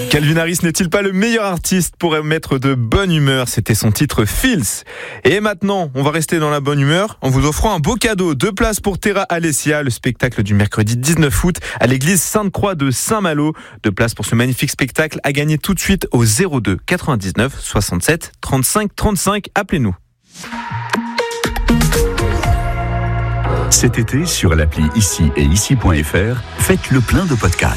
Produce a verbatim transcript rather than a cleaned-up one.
Calvin Harris n'est-il pas le meilleur artiste pour mettre de bonne humeur? C'était son titre Feels. Et maintenant, on va rester dans la bonne humeur en vous offrant un beau cadeau. Deux places pour Terra Alessia, le spectacle du mercredi dix-neuf août à l'église Sainte-Croix de Saint-Malo. Deux places pour ce magnifique spectacle à gagner tout de suite au zéro deux quatre-vingt-dix-neuf soixante-sept trente-cinq trente-cinq. Appelez-nous. Cet été, sur l'appli Ici et Ici point F R, faites le plein de podcasts.